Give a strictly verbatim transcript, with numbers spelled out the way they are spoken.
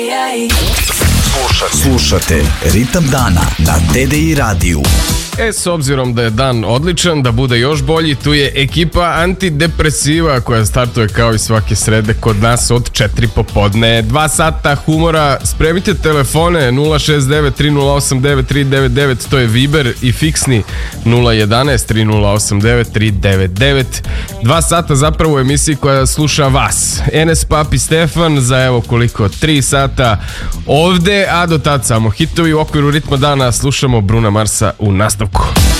Slušate, slušate Ritam dana na T D I radiju. E, s obzirom da je dan odličan, da bude još bolji, tu je ekipa Antidepresiva koja startuje kao i svake srede kod nas od četiri popodne. Dva sata humora, spremite telefone nula šest devet tri nula osam devet tri devet devet, to je Viber, i fiksni nula jedanaest tri nula osam devet tri devet devet. Dva sata zapravo u emisiji koja sluša vas. Enes, Papi, Stefan za evo koliko, tri sata ovde, a do tad samo hitovi. U okviru Ritma dana slušamo Bruna Marsa u nastavku.